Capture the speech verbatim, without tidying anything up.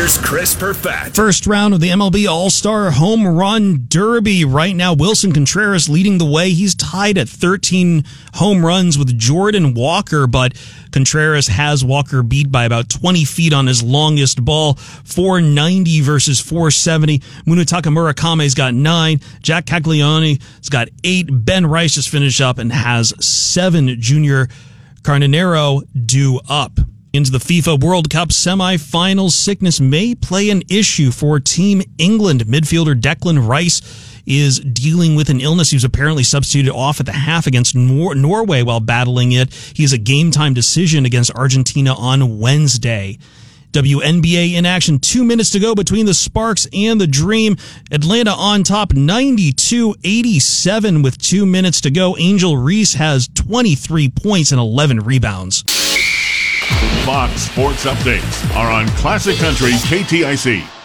Here's Chris Perfett. First round of the M L B All-Star Home Run Derby. Right now, Wilson Contreras leading the way. He's tied at thirteen home runs with Jordan Walker, but Contreras has Walker beat by about twenty feet on his longest ball. four ninety versus four seventy. Munetaka Murakame's got nine. Jack Cagliano's got eight. Ben Rice just finished up and has seven. Junior Carnero due up. Into the FIFA World Cup semifinals, sickness may play an issue for Team England. Midfielder Declan Rice is dealing with an illness. He was apparently substituted off at the half against Nor- Norway while battling it. He has a game-time decision against Argentina on Wednesday. W N B A in action. Two minutes to go between the Sparks and the Dream. Atlanta on top, ninety-two eighty-seven with two minutes to go. Angel Reese has twenty-three points and eleven rebounds. Fox Sports Updates are on Classic Country K T I C.